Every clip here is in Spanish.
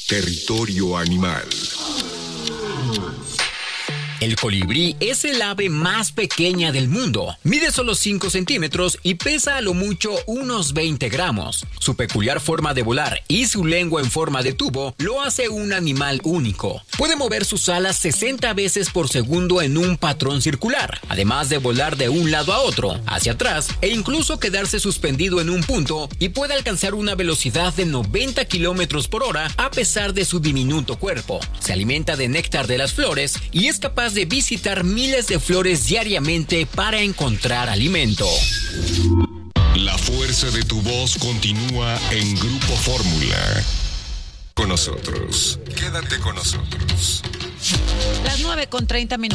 Territorio Animal. El colibrí es el ave más pequeña del mundo. Mide solo 5 centímetros y pesa a lo mucho unos 20 gramos. Su peculiar forma de volar y su lengua en forma de tubo lo hace un animal único. Puede mover sus alas 60 veces por segundo en un patrón circular, además de volar de un lado a otro, hacia atrás e incluso quedarse suspendido en un punto, y puede alcanzar una velocidad de 90 kilómetros por hora a pesar de su diminuto cuerpo. Se alimenta de néctar de las flores y es capaz de visitar miles de flores diariamente para encontrar alimento. La fuerza de tu voz continúa en Grupo Fórmula. Con nosotros. Quédate con nosotros. Las 9:30.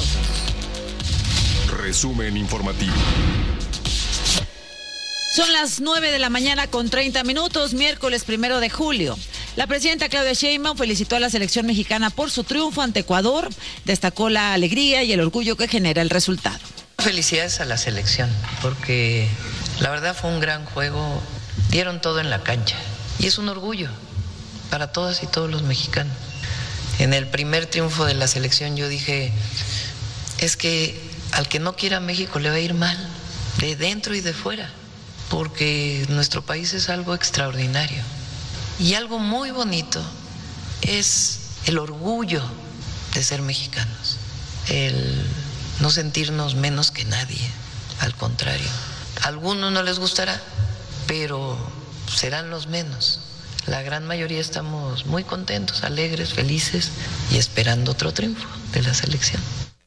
Resumen informativo. Son las 9:30 a.m, miércoles 1 de julio. La presidenta Claudia Sheinbaum felicitó a la selección mexicana por su triunfo ante Ecuador, destacó la alegría y el orgullo que genera el resultado. Felicidades a la selección, porque la verdad fue un gran juego, dieron todo en la cancha y es un orgullo para todas y todos los mexicanos. En el primer triunfo de la selección yo dije, es que al que no quiera México le va a ir mal, de dentro y de fuera, porque nuestro país es algo extraordinario. Y algo muy bonito es el orgullo de ser mexicanos, el no sentirnos menos que nadie, al contrario. A algunos no les gustará, pero serán los menos. La gran mayoría estamos muy contentos, alegres, felices y esperando otro triunfo de la selección.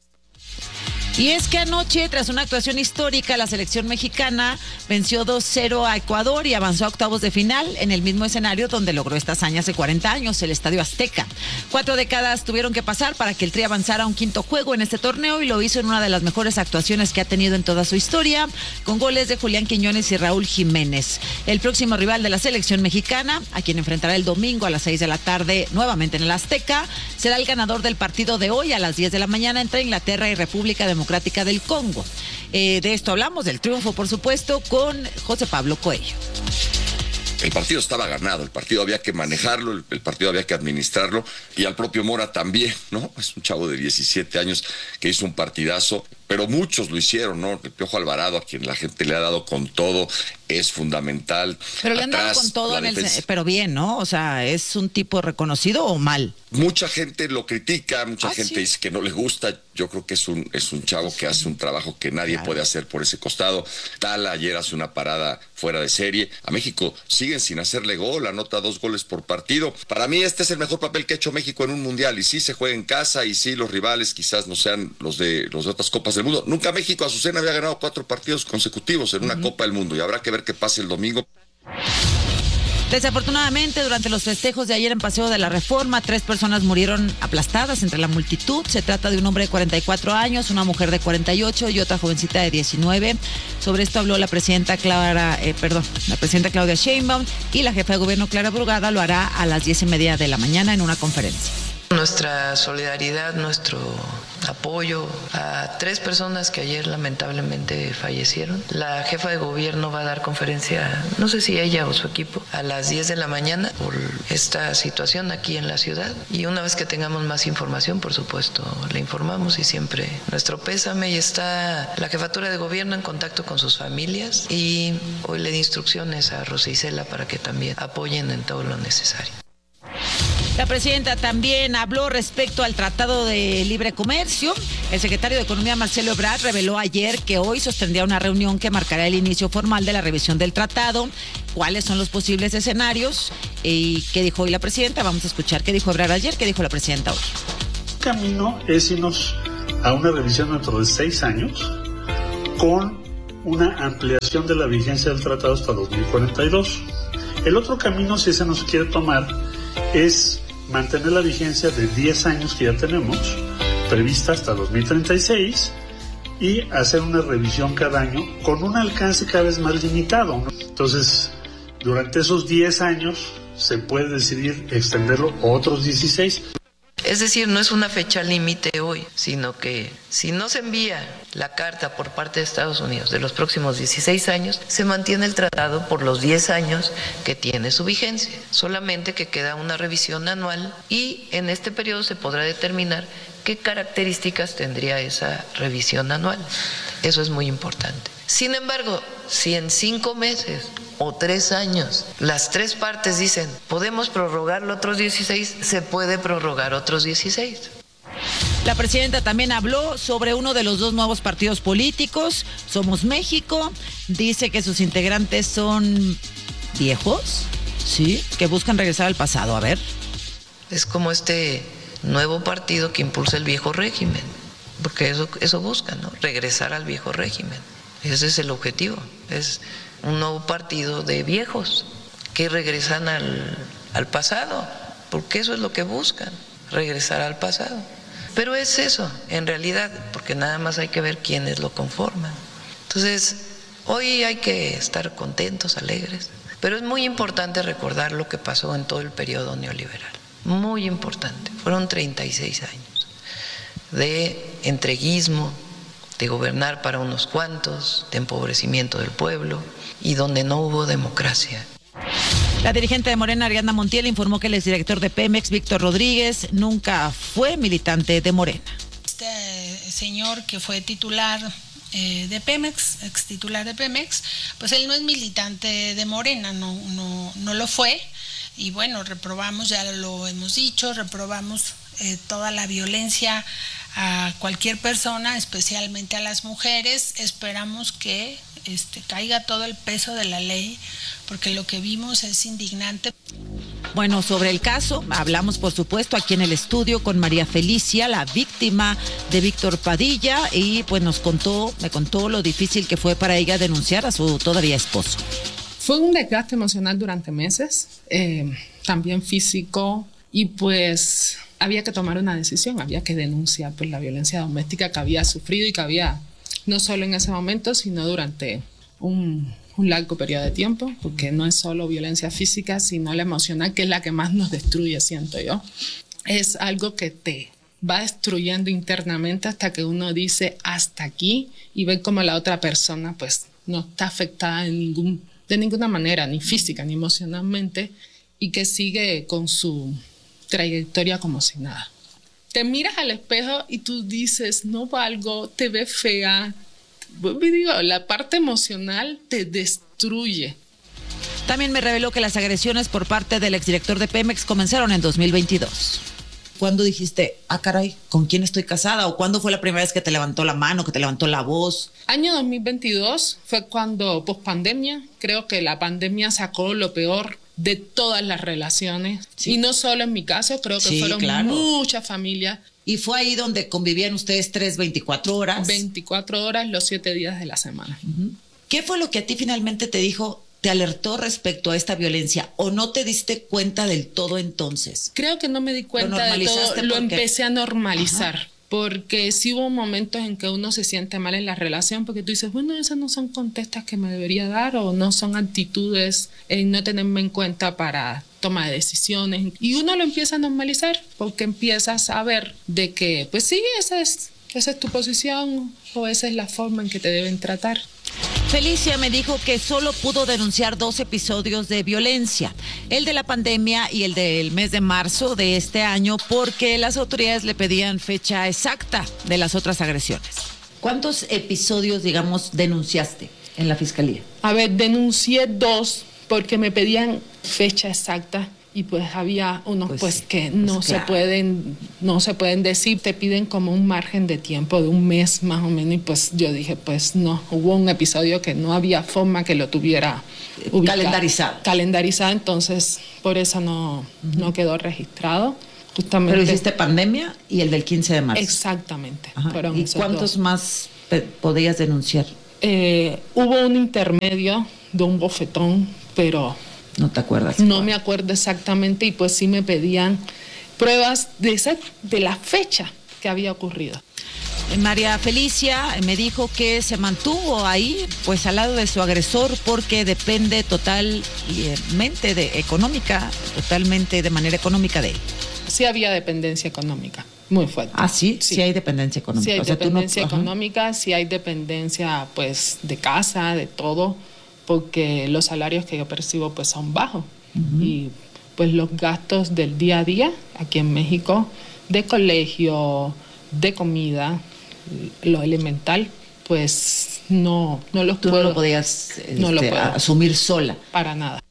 Y es que anoche, tras una actuación histórica, la selección mexicana venció 2-0 a Ecuador y avanzó a octavos de final en el mismo escenario donde logró esta hazaña hace 40 años, el Estadio Azteca. 4 décadas tuvieron que pasar para que el Tri avanzara a un quinto juego en este torneo y lo hizo en una de las mejores actuaciones que ha tenido en toda su historia, con goles de Julián Quiñones y Raúl Jiménez. El próximo rival de la selección mexicana, a quien enfrentará el domingo a las 6 de la tarde nuevamente en el Azteca, será el ganador del partido de hoy a las 10 de la mañana entre Inglaterra y República Democrática del Congo. De esto hablamos, del triunfo, por supuesto, con José Pablo Coello. El partido estaba ganado, el partido había que manejarlo, el partido había que administrarlo, y al propio Mora también, ¿no? Es un chavo de 17 años que hizo un partidazo, pero muchos lo hicieron, ¿no? El Piojo Alvarado, a quien la gente le ha dado con todo, es fundamental. Pero le han dado con todo, pero bien, ¿no? O sea, ¿es un tipo reconocido o mal? Mucha gente lo critica, mucha gente ¿sí? dice que no le gusta. Yo creo que es un chavo que hace un trabajo que nadie puede hacer por ese costado. Tala ayer hace una parada fuera de serie. A México siguen sin hacerle gol, anota 2 goles por partido. Para mí este es el mejor papel que ha hecho México en un mundial, y sí se juega en casa, y sí los rivales quizás no sean los de otras copas del mundo. Nunca México, Azucena, había ganado 4 partidos consecutivos en una Copa del Mundo, y habrá que ver qué pasa el domingo. Desafortunadamente, durante los festejos de ayer en Paseo de la Reforma, 3 personas murieron aplastadas entre la multitud. Se trata de un hombre de 44 años, una mujer de 48 y otra jovencita de 19. Sobre esto habló la presidenta Claudia Sheinbaum, y la jefa de gobierno Clara Brugada lo hará a las 10:30 de la mañana en una conferencia. Nuestra solidaridad, nuestro apoyo a 3 personas que ayer lamentablemente fallecieron. La jefa de gobierno va a dar conferencia, no sé si ella o su equipo, a las 10 de la mañana por esta situación aquí en la ciudad. Y una vez que tengamos más información, por supuesto, le informamos, y siempre nuestro pésame, y está la jefatura de gobierno en contacto con sus familias, y hoy le di instrucciones a Rosa Isela para que también apoyen en todo lo necesario. La presidenta también habló respecto al Tratado de Libre Comercio. El secretario de Economía, Marcelo Ebrard, reveló ayer que hoy sostendría una reunión que marcará el inicio formal de la revisión del tratado. ¿Cuáles son los posibles escenarios? ¿Y qué dijo hoy la presidenta? Vamos a escuchar qué dijo Ebrard ayer, qué dijo la presidenta hoy. El camino es irnos a una revisión dentro de 6 años con una ampliación de la vigencia del tratado hasta 2042. El otro camino, si se nos quiere tomar, es mantener la vigencia de 10 años que ya tenemos, prevista hasta 2036, y hacer una revisión cada año con un alcance cada vez más limitado, ¿no? Entonces, durante esos 10 años se puede decidir extenderlo a otros 16. Es decir, no es una fecha límite hoy, sino que si no se envía la carta por parte de Estados Unidos de los próximos 16 años, se mantiene el tratado por los 10 años que tiene su vigencia. Solamente que queda una revisión anual y en este periodo se podrá determinar qué características tendría esa revisión anual. Eso es muy importante. Sin embargo, si en 5 meses o 3 años las 3 partes dicen podemos prorrogarlo otros 16, se puede prorrogar otros 16. La presidenta también habló sobre uno de los 2 nuevos partidos políticos, Somos México. Dice que sus integrantes son viejos, ¿sí? Que buscan regresar al pasado. A ver. Es como este nuevo partido que impulsa el viejo régimen, porque eso busca, ¿no? Regresar al viejo régimen. Ese es el objetivo. Es un nuevo partido de viejos que regresan al pasado, porque eso es lo que buscan, regresar al pasado. Pero es eso, en realidad, porque nada más hay que ver quiénes lo conforman. Entonces, hoy hay que estar contentos, alegres, pero es muy importante recordar lo que pasó en todo el periodo neoliberal. Muy importante. Fueron 36 años de entreguismo, de gobernar para unos cuantos, de empobrecimiento del pueblo y donde no hubo democracia. La dirigente de Morena, Ariadna Montiel, informó que el exdirector de Pemex, Víctor Rodríguez, nunca fue militante de Morena. Este señor que fue titular de Pemex, ex titular de Pemex, pues él no es militante de Morena, no lo fue. Y bueno, reprobamos, ya lo hemos dicho, reprobamos toda la violencia a cualquier persona, especialmente a las mujeres. Esperamos que caiga todo el peso de la ley, porque lo que vimos es indignante. Bueno, sobre el caso, hablamos por supuesto aquí en el estudio con María Felicia, la víctima de Víctor Padilla, y pues me contó lo difícil que fue para ella denunciar a su todavía esposo. Fue un desgaste emocional durante meses, también físico, y pues había que tomar una decisión, había que denunciar pues, la violencia doméstica que había sufrido y que había, no solo en ese momento, sino durante un largo periodo de tiempo, porque no es solo violencia física, sino la emocional, que es la que más nos destruye, siento yo. Es algo que te va destruyendo internamente hasta que uno dice hasta aquí y ve como la otra persona pues no está afectada de ninguna manera, ni física ni emocionalmente, y que sigue con su trayectoria como si nada. Te miras al espejo y tú dices, no valgo, te ves fea. Digo, la parte emocional te destruye. También me reveló que las agresiones por parte del exdirector de Pemex comenzaron en 2022. ¿Cuándo dijiste, caray, ¿con quién estoy casada? ¿O cuándo fue la primera vez que te levantó la mano, que te levantó la voz? Año 2022 fue cuando, pospandemia, creo que la pandemia sacó lo peor de todas las relaciones. Sí. Y no solo en mi caso, creo que fueron muchas familias. Y fue ahí donde convivían ustedes 24 horas. 24 horas los 7 días de la semana. Uh-huh. ¿Qué fue lo que a ti finalmente te dijo, te alertó respecto a esta violencia? ¿O no te diste cuenta del todo entonces? Creo que no me di cuenta de todo, lo empecé a normalizar. Ajá. Porque sí hubo momentos en que uno se siente mal en la relación, porque tú dices, bueno, esas no son contestas que me debería dar, o no son actitudes, no tenerme en cuenta para toma de decisiones. Y uno lo empieza a normalizar, porque empiezas a ver de que, pues sí, esa es tu posición, o esa es la forma en que te deben tratar. Felicia me dijo que solo pudo denunciar 2 episodios de violencia, el de la pandemia y el del mes de marzo de este año, porque las autoridades le pedían fecha exacta de las otras agresiones. ¿Cuántos episodios, digamos, denunciaste en la fiscalía? A ver, denuncié 2 porque me pedían fecha exacta. Y pues había unos pues que no se pueden decir, te piden como un margen de tiempo de un mes más o menos, y pues yo dije pues no, hubo un episodio que no había forma que lo tuviera calendarizado, entonces por eso no quedó registrado. Justamente. Pero hiciste pandemia y el del 15 de marzo. Exactamente. ¿Y cuántos más podías denunciar? Hubo un intermedio de un bofetón, pero ¿no te acuerdas? No me acuerdo exactamente, y pues sí me pedían pruebas de la fecha que había ocurrido. María Felicia me dijo que se mantuvo ahí, pues al lado de su agresor, porque depende totalmente de manera económica de él. sí había dependencia económica muy fuerte. ¿Ah, sí? Sí hay dependencia económica. Sí hay dependencia tú no... económica, sí hay dependencia pues de casa, de todo, porque los salarios que yo percibo pues son bajos. Y pues los gastos del día a día aquí en México, de colegio, de comida, lo elemental, pues no los Tú puedo. no lo podías no lo puedo asumir sola. Para nada.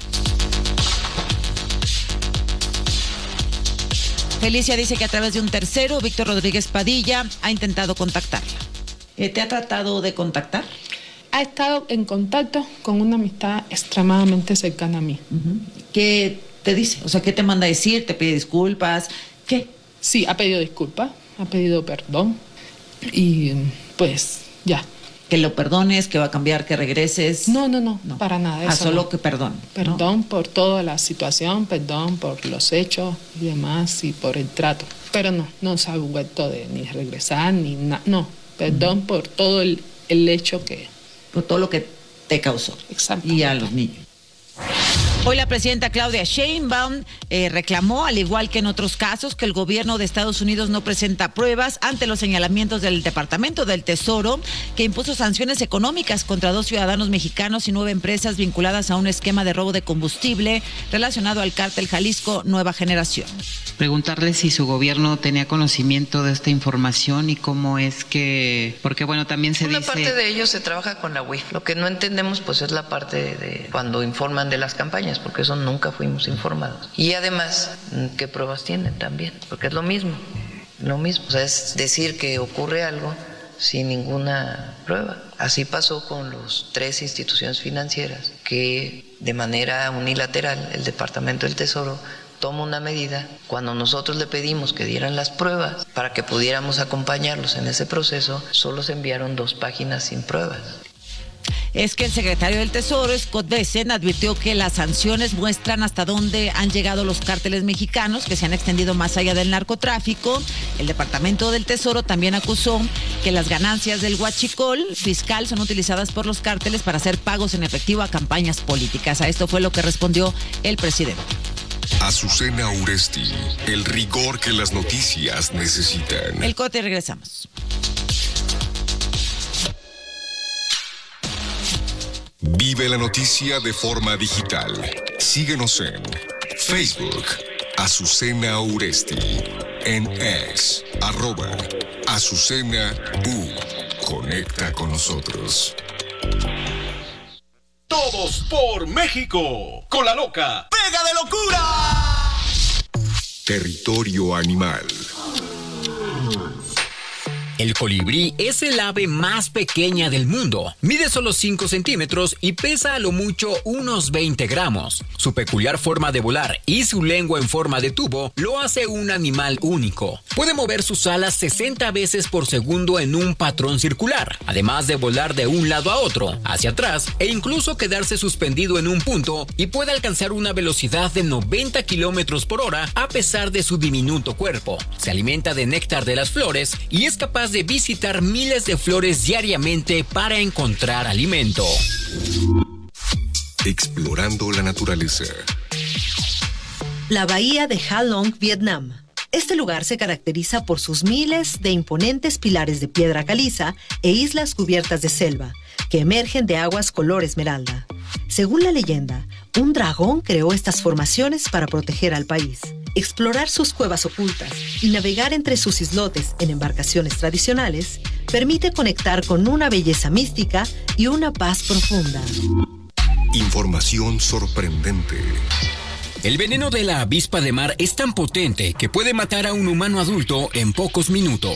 Felicia dice que a través de un tercero, Víctor Rodríguez Padilla, ha intentado contactarla. ¿Te ha tratado de contactar? Ha estado en contacto con una amistad extremadamente cercana a mí. ¿Qué te dice? O sea, ¿qué te manda a decir? ¿Te pide disculpas? ¿Qué? Sí, ha pedido disculpas, ha pedido perdón y pues ya. Que lo perdones, que va a cambiar, que regreses. No, para nada. Eso solo no. que perdón. Perdón por toda la situación, perdón por los hechos y demás y por el trato. Pero no se ha vuelto de ni regresar ni nada. No, perdón por todo el hecho que... Por todo lo que te causó. Exacto. Y a los niños. Hoy la presidenta Claudia Sheinbaum reclamó, al igual que en otros casos, que el gobierno de Estados Unidos no presenta pruebas ante los señalamientos del Departamento del Tesoro, que impuso sanciones económicas contra 2 ciudadanos mexicanos y 9 empresas vinculadas a un esquema de robo de combustible relacionado al cártel Jalisco Nueva Generación. Preguntarle si su gobierno tenía conocimiento de esta información y cómo es que... Porque bueno, también se dice... Una parte de ello se trabaja con la UIF. Lo que no entendemos pues es la parte de cuando informan de las campañas, porque eso nunca fuimos informados. Y además, ¿qué pruebas tienen también? Porque es lo mismo. O sea, es decir que ocurre algo sin ninguna prueba. Así pasó con los 3 instituciones financieras que de manera unilateral el Departamento del Tesoro toma una medida cuando nosotros le pedimos que dieran las pruebas para que pudiéramos acompañarlos en ese proceso. Solo se enviaron 2 páginas sin pruebas. Es que el secretario del Tesoro, Scott Bessent, advirtió que las sanciones muestran hasta dónde han llegado los cárteles mexicanos, que se han extendido más allá del narcotráfico. El Departamento del Tesoro también acusó que las ganancias del huachicol fiscal son utilizadas por los cárteles para hacer pagos en efectivo a campañas políticas. A esto fue lo que respondió el presidente. Azucena Uresti, el rigor que las noticias necesitan. El corte y regresamos. Vive la noticia de forma digital. Síguenos en Facebook, Azucena Uresti, en X, @Azucena U. Conecta con nosotros. Todos por México, con la loca Pega de Locura. Territorio animal. El colibrí es el ave más pequeña del mundo. Mide solo 5 centímetros y pesa a lo mucho unos 20 gramos. Su peculiar forma de volar y su lengua en forma de tubo lo hace un animal único. Puede mover sus alas 60 veces por segundo en un patrón circular, además de volar de un lado a otro, hacia atrás e incluso quedarse suspendido en un punto, y puede alcanzar una velocidad de 90 kilómetros por hora a pesar de su diminuto cuerpo. Se alimenta de néctar de las flores y es capaz de visitar miles de flores diariamente para encontrar alimento. Explorando la naturaleza. La bahía de Ha Long, Vietnam. Este lugar se caracteriza por sus miles de imponentes pilares de piedra caliza e islas cubiertas de selva, que emergen de aguas color esmeralda. Según la leyenda, un dragón creó estas formaciones para proteger al país. Explorar sus cuevas ocultas y navegar entre sus islotes en embarcaciones tradicionales permite conectar con una belleza mística y una paz profunda. Información sorprendente. El veneno de la avispa de mar es tan potente que puede matar a un humano adulto en pocos minutos.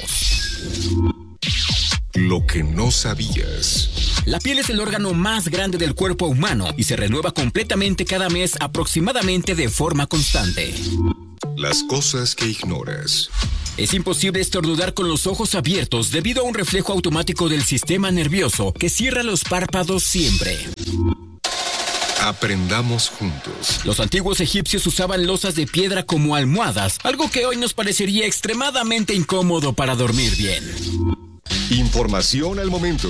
Lo que no sabías. La piel es el órgano más grande del cuerpo humano y se renueva completamente cada mes, aproximadamente de forma constante. Las cosas que ignoras. Es imposible estornudar con los ojos abiertos debido a un reflejo automático del sistema nervioso que cierra los párpados siempre. Aprendamos juntos. Los antiguos egipcios usaban losas de piedra como almohadas, algo que hoy nos parecería extremadamente incómodo para dormir bien. Información al momento.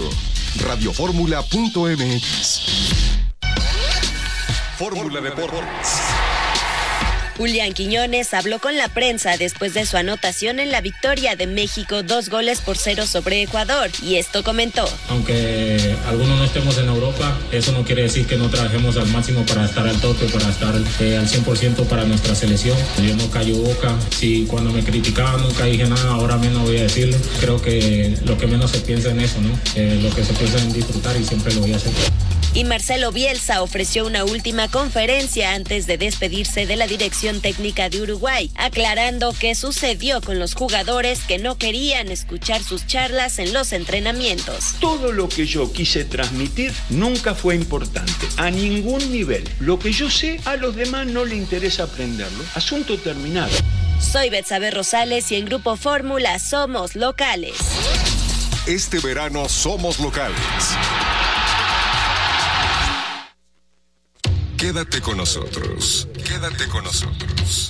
Radioformula.mx. Fórmula Deportes. Julián Quiñones habló con la prensa después de su anotación en la victoria de México 2-0 sobre Ecuador, y esto comentó. Aunque algunos no estemos en Europa, eso no quiere decir que no trabajemos al máximo para estar al tope, para estar al 100% para nuestra selección. Yo no callo boca, si cuando me criticaban nunca dije nada, ahora menos voy a decirlo. Creo que lo que menos se piensa en eso, ¿no? Lo que se piensa en disfrutar, y siempre lo voy a hacer. Y Marcelo Bielsa ofreció una última conferencia antes de despedirse de la dirección técnica de Uruguay, aclarando qué sucedió con los jugadores que no querían escuchar sus charlas en los entrenamientos. Todo lo que yo quise transmitir nunca fue importante, a ningún nivel. Lo que yo sé, a los demás no le interesa aprenderlo. Asunto terminado. Soy Betsabe Rosales y en Grupo Fórmula somos locales. Este verano somos locales. Quédate con nosotros. Quédate con nosotros.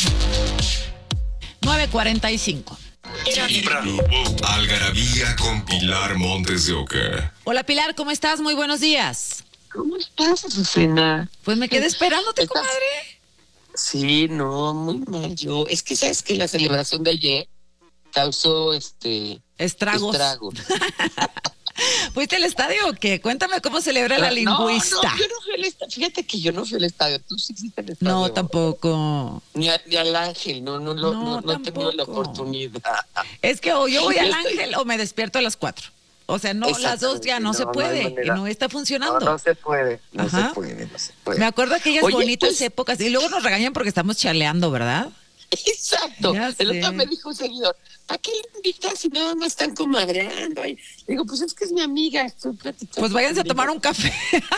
9:45. Algarabía con Pilar Montes de Oca. Hola Pilar, ¿cómo estás? Muy buenos días. ¿Cómo estás, Azucena? Pues me quedé esperándote, comadre. Sí, no, muy mal. Es que sabes que la celebración de ayer causó estragos. ¿Fuiste al estadio o qué? Cuéntame cómo celebra la lingüista. No, yo no fui al estadio. Fíjate que yo no fui al estadio. Tú sí fuiste al estadio. No, tampoco. Ni al Ángel, no he tenido la oportunidad. Es que o yo voy al Ángel o me despierto a las 4. O sea, no, las dos ya no se puede, no está funcionando. No se puede, no se puede. Me acuerdo aquellas bonitas épocas, y luego nos regañan porque estamos chaleando, ¿verdad? Exacto. El otro me dijo un seguidor, ¿para qué le invitas si nada más están comadreando? Le digo, pues es que es mi amiga, estoy platicando. Pues váyanse a tomar un café.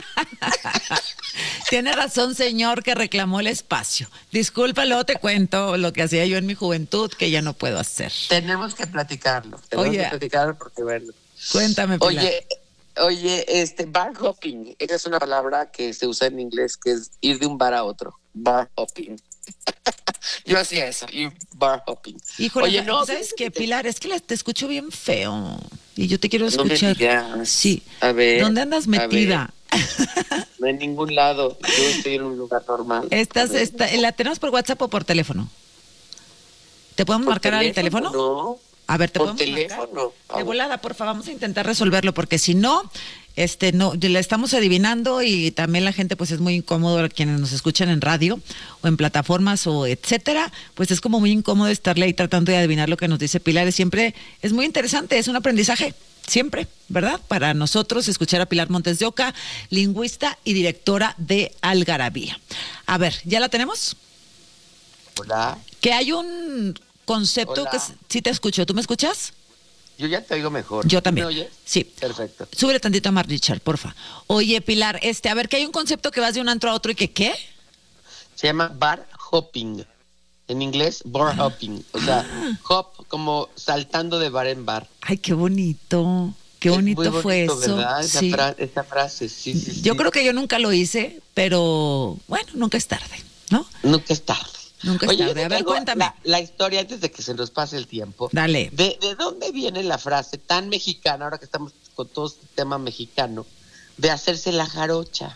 Tiene razón, señor, que reclamó el espacio. Disculpa, luego te cuento lo que hacía yo en mi juventud, que ya no puedo hacer. Tenemos que platicarlo. Porque bueno. Cuéntame, Pilar. Oye, bar hopping, esa es una palabra que se usa en inglés, que es ir de un bar a otro. Bar hopping. Yo hacía eso, ir bar hopping. Híjole, oye, no, ¿sabes qué, Pilar? Es que te escucho bien feo y yo te quiero escuchar. No me digas. Sí. A ver. ¿Dónde andas metida? No en ningún lado. Yo estoy en un lugar normal. ¿La tenemos por WhatsApp o por teléfono? ¿Te podemos marcar al teléfono? No. A ver, ¿te podemos teléfono? Marcar? De volada, porfa, vamos a intentar resolverlo, porque si no, no, la estamos adivinando, y también la gente pues es muy incómodo, quienes nos escuchan en radio o en plataformas o etcétera, pues es como muy incómodo estarle ahí tratando de adivinar lo que nos dice Pilar. Siempre es muy interesante, es un aprendizaje, siempre, ¿verdad? Para nosotros escuchar a Pilar Montes de Oca, lingüista y directora de Algarabía. A ver, ¿ya la tenemos? Hola. Que hay un concepto. Hola. Que sí te escucho. ¿Tú me escuchas? Yo ya te oigo mejor. Yo también. ¿Me oyes? Sí. Perfecto. Súbele tantito a Mar Richard, porfa. Oye, Pilar, a ver, que hay un concepto que vas de un antro a otro y que ¿qué? Se llama bar hopping. En inglés, bar hopping. O sea, hop como saltando de bar en bar. Ay, qué bonito. Qué bonito fue eso. ¿Verdad? Sí. Esa frase, sí. Yo creo que yo nunca lo hice, pero bueno, nunca es tarde, ¿no? Nunca es tarde. Nunca es tarde. A ver, cuéntame. La historia antes de que se nos pase el tiempo. Dale. ¿De dónde viene la frase tan mexicana, ahora que estamos con todo este tema mexicano, de hacerse la jarocha?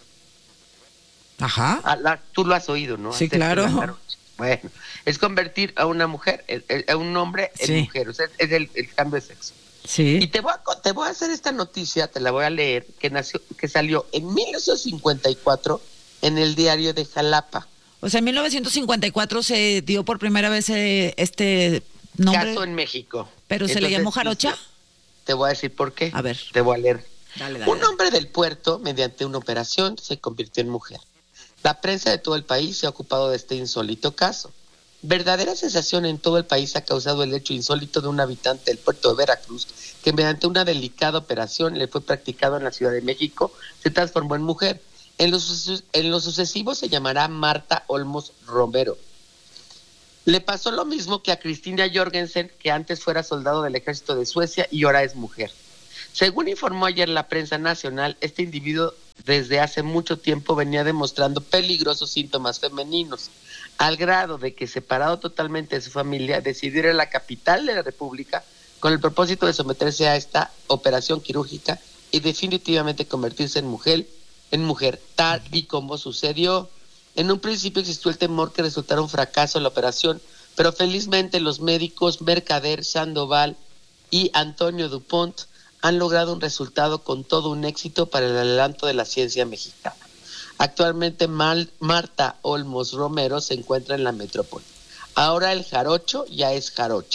Ajá. Tú lo has oído, ¿no? Sí, claro. Bueno, es convertir a una mujer, a un hombre en mujer. O sea, es el cambio de sexo. Sí. Y te voy a hacer esta noticia, te la voy a leer, que salió en 1954 en el diario de Jalapa. O sea, en 1954 se dio por primera vez este nombre. Caso en México. ¿Pero se le llamó jarocha? Te voy a decir por qué. A ver. Te voy a leer. Dale. Un hombre del puerto, mediante una operación, se convirtió en mujer. La prensa de todo el país se ha ocupado de este insólito caso. Verdadera sensación en todo el país ha causado el hecho insólito de un habitante del puerto de Veracruz, que mediante una delicada operación le fue practicado en la Ciudad de México, se transformó en mujer. En lo sucesivo se llamará Marta Olmos Romero. Le pasó lo mismo que a Cristina Jorgensen, que antes fuera soldado del ejército de Suecia y ahora es mujer. Según informó ayer la prensa nacional, este individuo desde hace mucho tiempo venía demostrando peligrosos síntomas femeninos, al grado de que, separado totalmente de su familia, decidió ir a la capital de la República con el propósito de someterse a esta operación quirúrgica y definitivamente convertirse en mujer, tal y como sucedió. En un principio existió el temor que resultara un fracaso la operación, pero felizmente los médicos Mercader, Sandoval y Antonio Dupont han logrado un resultado con todo un éxito para el adelanto de la ciencia mexicana. Actualmente Marta Olmos Romero se encuentra en la metrópoli. Ahora el jarocho ya es jarocha.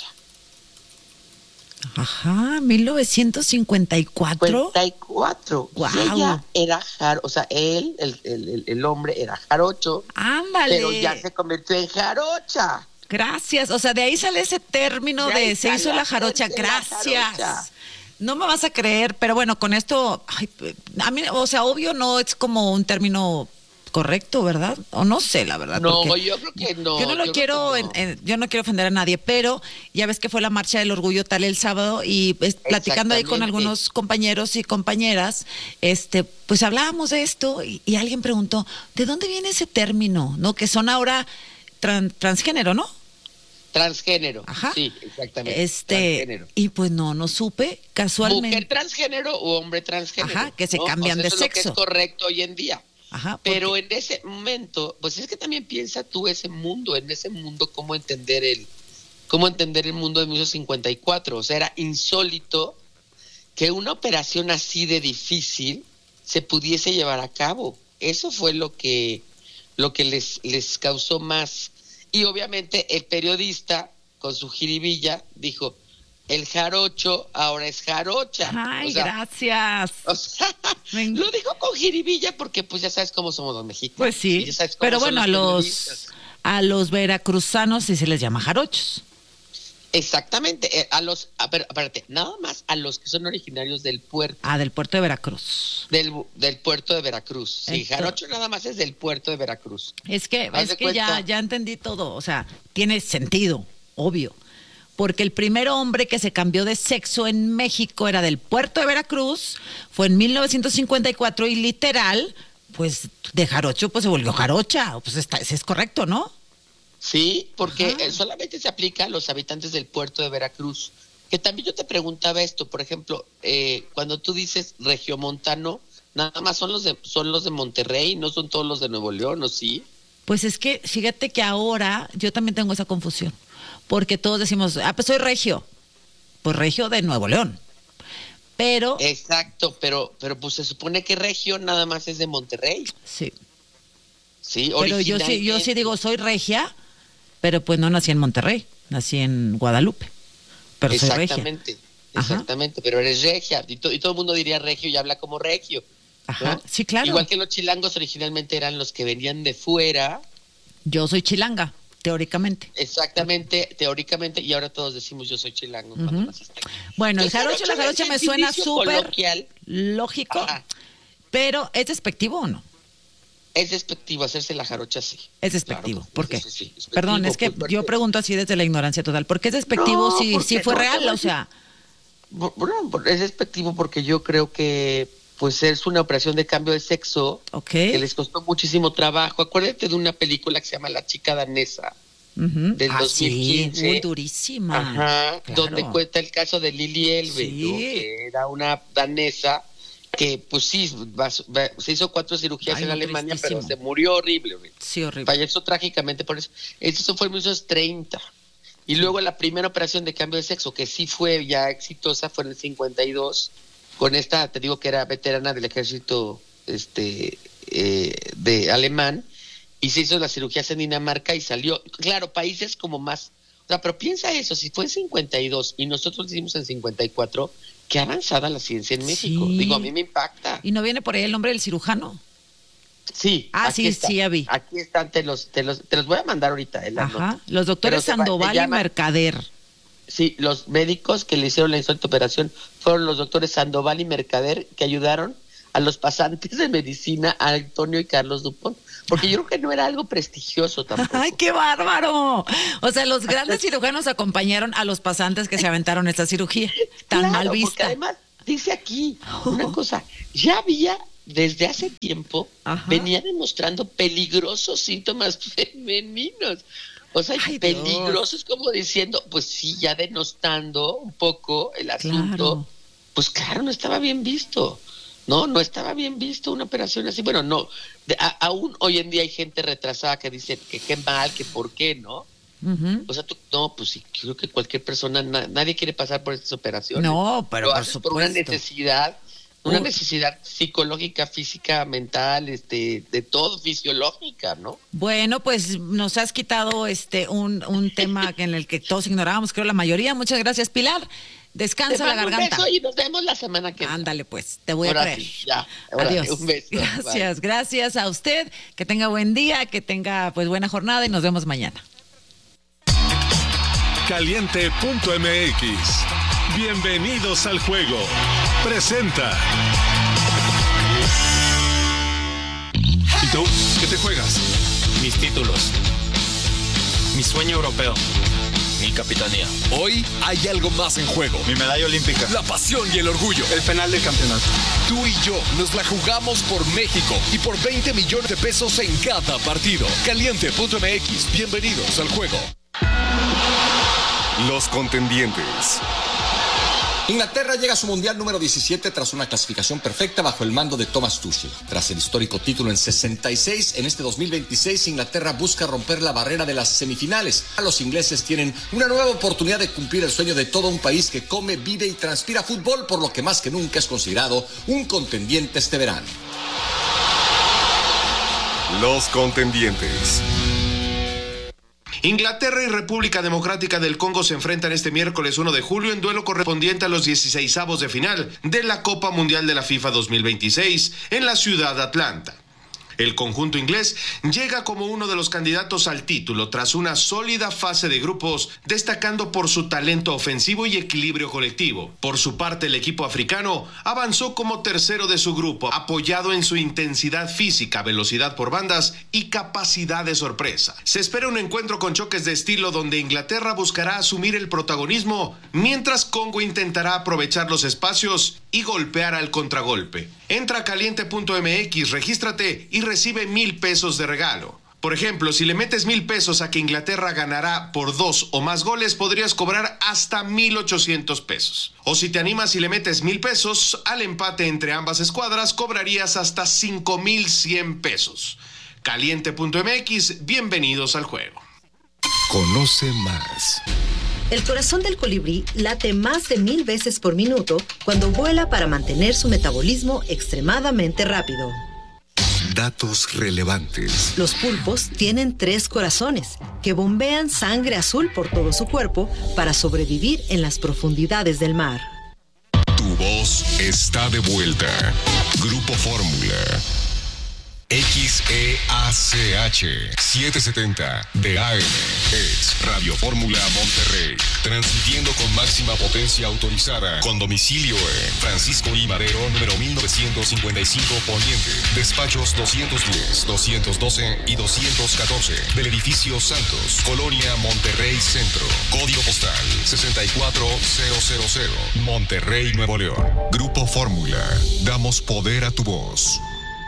Ajá, 1954. 54. Wow. Y ella era o sea, el hombre era jarocho. Ándale. Pero ya se convirtió en jarocha. Gracias, o sea, de ahí sale ese término de se hizo la jarocha. Gracias. No me vas a creer, pero bueno, con esto, a mí, o sea, obvio no es como un término correcto, ¿verdad? O no sé, la verdad. No, yo creo que no. Yo no quiero ofender a nadie, pero ya ves que fue la marcha del orgullo tal el sábado y platicando ahí con algunos compañeros y compañeras, pues hablábamos de esto y alguien preguntó, ¿de dónde viene ese término? ¿No? Que son ahora transgénero, ¿no? Transgénero. Ajá. Sí, exactamente. Transgénero. Y pues no supe, casualmente. Mujer transgénero o hombre transgénero. Ajá, que se cambian de eso sexo. Es lo que es correcto hoy en día. Ajá. Pero en ese momento, pues es que también piensa tú en ese mundo, cómo entender el mundo de 1954. O sea, era insólito que una operación así de difícil se pudiese llevar a cabo. Eso fue lo que les causó más. Y obviamente el periodista, con su jiribilla, dijo, el jarocho ahora es jarocha. Ay, gracias. O sea, lo dijo con jiribilla porque pues ya sabes cómo somos los mexicanos. Pues sí, pero bueno, a los veracruzanos sí se les llama jarochos. Exactamente, espérate, nada más a los que son originarios del puerto. Del puerto de Veracruz. Del puerto de Veracruz. Sí, jarocho nada más es del puerto de Veracruz. Es que ya entendí todo, o sea, tiene sentido, obvio. Porque el primer hombre que se cambió de sexo en México era del puerto de Veracruz, fue en 1954 y literal, pues de jarocho pues se volvió jarocha, pues es correcto, ¿no? Sí, porque solamente se aplica a los habitantes del puerto de Veracruz. Que también yo te preguntaba esto, por ejemplo, cuando tú dices regiomontano, nada más son los de Monterrey, no son todos los de Nuevo León, ¿o sí? Pues es que fíjate que ahora yo también tengo esa confusión, porque todos decimos, pues soy regio, pues regio de Nuevo León. Pero exacto, pero pues se supone que regio nada más es de Monterrey. Sí. Sí, pero yo sí digo soy regia, pero pues no nací en Monterrey, nací en Guadalupe. Pero soy regia. Exactamente, pero eres regia y todo el mundo diría regio y habla como regio. Ajá, ¿no? sí, claro. Igual que los chilangos originalmente eran los que venían de fuera. Yo soy chilanga, teóricamente. Exactamente, teóricamente, y ahora todos decimos yo soy chilango cuando naciste. Bueno, el jarocho, la jarocha me suena súper lógico, pero ¿es despectivo o no? Es despectivo, hacerse la jarocha, sí. Es despectivo, claro, ¿por qué? Sí, perdón, es que yo pregunto así desde la ignorancia total. ¿Por qué es despectivo si fue real? O sea... Bueno, es despectivo porque yo creo que pues es una operación de cambio de sexo que les costó muchísimo trabajo. Acuérdate de una película que se llama La chica danesa, del 2015. Sí, muy durísima. Ajá, claro. donde cuenta el caso de Lili Elbe, ¿no? Que era una danesa que pues sí, se hizo 4 cirugías en Alemania, tristísimo. Pero se murió horrible. Sí, horrible. Falleció trágicamente por eso. Eso fue en 1930. Y luego la primera operación de cambio de sexo, que sí fue ya exitosa, fue en el 52, con esta, te digo que era veterana del ejército de alemán, y se hizo las cirugías en Dinamarca y salió, claro, países como más, o sea, pero piensa eso, si fue en 52 y nosotros lo hicimos en 54, qué avanzada la ciencia en México. Digo, a mí me impacta. ¿Y no viene por ahí el nombre del cirujano? Sí. Sí, ya vi. Aquí están, te los voy a mandar ahorita. Ajá, los doctores Sandoval y Mercader. Sí, los médicos que le hicieron la insólita operación fueron los doctores Sandoval y Mercader, que ayudaron a los pasantes de medicina, a Antonio y Carlos Dupont. Porque yo creo que no era algo prestigioso tampoco. ¡Ay, qué bárbaro! O sea, los grandes cirujanos acompañaron a los pasantes que se aventaron esta cirugía. Tan mal vista. Porque además, dice aquí una cosa, ya había... Desde hace tiempo venía demostrando peligrosos síntomas femeninos. O sea, peligrosos, como diciendo, pues sí, ya denostando un poco el asunto. Claro. Pues claro, no estaba bien visto. No estaba bien visto una operación así. Bueno, no, aún hoy en día hay gente retrasada que dice que qué mal, que por qué, ¿no? Uh-huh. O sea, pues sí, creo que cualquier persona, nadie quiere pasar por estas operaciones. No, pero por supuesto. Por una necesidad psicológica, física, mental, de todo, fisiológica, ¿no? Bueno, pues nos has quitado un tema en el que todos ignorábamos, creo la mayoría. Muchas gracias, Pilar. Descansa la garganta. Un beso y nos vemos la semana que viene. Ándale, pues, te voy a creer. Sí, ya. Adiós. Un beso. Gracias a usted. Que tenga buen día, que tenga pues buena jornada y nos vemos mañana. Caliente.mx. Bienvenidos al juego. Presenta. ¿Y tú? ¿Qué te juegas? Mis títulos. Mi sueño europeo. Mi capitanía. Hoy hay algo más en juego. Mi medalla olímpica. La pasión y el orgullo. El penal del campeonato. Tú y yo nos la jugamos por México y por 20 millones de pesos en cada partido. Caliente.mx. Bienvenidos al juego. Los contendientes. Inglaterra llega a su mundial número 17 tras una clasificación perfecta bajo el mando de Thomas Tuchel. Tras el histórico título en 66, en este 2026 Inglaterra busca romper la barrera de las semifinales. Los ingleses tienen una nueva oportunidad de cumplir el sueño de todo un país que come, vive y transpira fútbol, por lo que más que nunca es considerado un contendiente este verano. Los contendientes. Inglaterra y República Democrática del Congo se enfrentan este miércoles 1 de julio en duelo correspondiente a los 16avos de final de la Copa Mundial de la FIFA 2026 en la ciudad de Atlanta. El conjunto inglés llega como uno de los candidatos al título tras una sólida fase de grupos, destacando por su talento ofensivo y equilibrio colectivo. Por su parte, el equipo africano avanzó como tercero de su grupo, apoyado en su intensidad física, velocidad por bandas y capacidad de sorpresa. Se espera un encuentro con choques de estilo donde Inglaterra buscará asumir el protagonismo, mientras Congo intentará aprovechar los espacios y golpear al contragolpe. Entra a caliente.mx, regístrate y recibe 1,000 pesos de regalo. Por ejemplo, si le metes 1,000 pesos a que Inglaterra ganará por 2 o más goles, podrías cobrar hasta 1,800 pesos. O si te animas y le metes 1,000 pesos al empate entre ambas escuadras, cobrarías hasta 5,100 pesos. Caliente.mx, bienvenidos al juego. Conoce más. El corazón del colibrí late más de 1,000 veces por minuto cuando vuela para mantener su metabolismo extremadamente rápido. Datos relevantes. Los pulpos tienen 3 corazones que bombean sangre azul por todo su cuerpo para sobrevivir en las profundidades del mar. Tu voz está de vuelta. Grupo Fórmula. XEACH 770 de AM es Radio Fórmula Monterrey, transmitiendo con máxima potencia autorizada, con domicilio en Francisco I. Madero, número 1955 Poniente, despachos 210, 212 y 214 del edificio Santos, Colonia Monterrey Centro, código postal 64000, Monterrey, Nuevo León. Grupo Fórmula, damos poder a tu voz.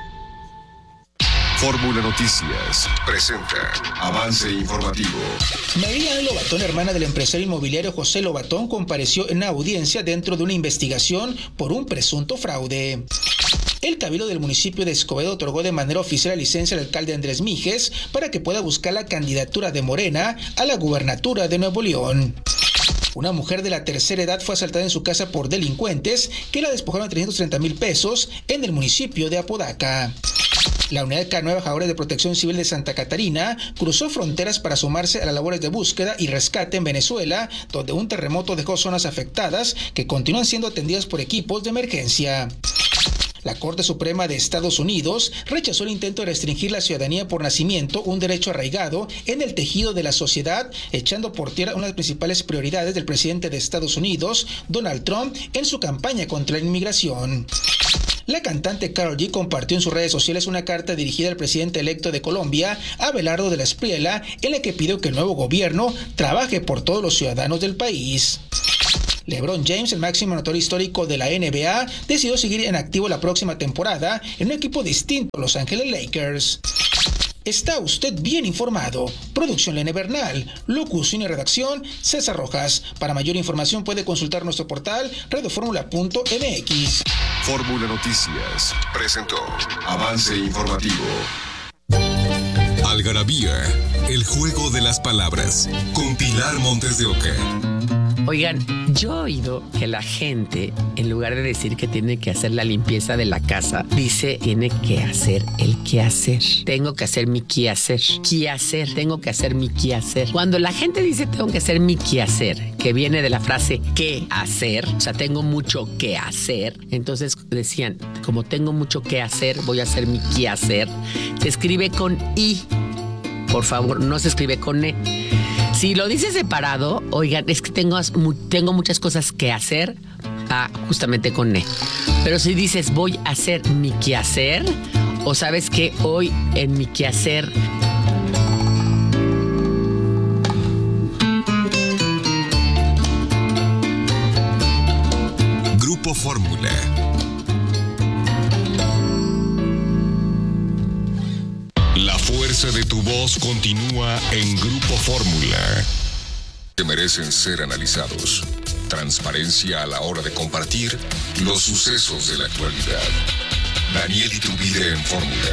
Fórmula Noticias presenta avance informativo. María Lobatón, hermana del empresario inmobiliario José Lobatón, compareció en una audiencia dentro de una investigación por un presunto fraude. El Cabildo del municipio de Escobedo otorgó de manera oficial la licencia al alcalde Andrés Mijes para que pueda buscar la candidatura de Morena a la gubernatura de Nuevo León. Una mujer de la tercera edad fue asaltada en su casa por delincuentes que la despojaron de 330,000 pesos en el municipio de Apodaca. La unidad K9 Bajadores de Protección Civil de Santa Catarina cruzó fronteras para sumarse a las labores de búsqueda y rescate en Venezuela, donde un terremoto dejó zonas afectadas que continúan siendo atendidas por equipos de emergencia. La Corte Suprema de Estados Unidos rechazó el intento de restringir la ciudadanía por nacimiento, un derecho arraigado en el tejido de la sociedad, echando por tierra una de las principales prioridades del presidente de Estados Unidos, Donald Trump, en su campaña contra la inmigración. La cantante Karol G compartió en sus redes sociales una carta dirigida al presidente electo de Colombia, Abelardo de la Espriella, en la que pidió que el nuevo gobierno trabaje por todos los ciudadanos del país. LeBron James, el máximo anotador histórico de la NBA, decidió seguir en activo la próxima temporada en un equipo distinto a Los Ángeles Lakers. Está usted bien informado. Producción Lene Bernal, locución y redacción César Rojas. Para mayor información puede consultar nuestro portal radioformula.mx. Fórmula Noticias presentó Avance Informativo. Algarabía, el juego de las palabras, con Pilar Montes de Oca. Oigan, yo he oído que la gente, en lugar de decir que tiene que hacer la limpieza de la casa, dice tiene que hacer el quehacer. Tengo que hacer mi quehacer. Quehacer, tengo que hacer mi quehacer. Cuando la gente dice tengo que hacer mi quehacer, que viene de la frase qué hacer, o sea, tengo mucho que hacer, entonces decían, como tengo mucho que hacer, voy a hacer mi quehacer. Se escribe con I, por favor, no se escribe con E. Si lo dices separado, oigan, es que tengo muchas cosas que hacer, justamente con E. Pero si dices voy a hacer mi quehacer, o sabes que hoy en mi quehacer Grupo Fórmula. La fuerza de tu voz continúa en Grupo Fórmula. Que merecen ser analizados. Transparencia a la hora de compartir los sucesos de la actualidad. Daniel Iturbide en Fórmula.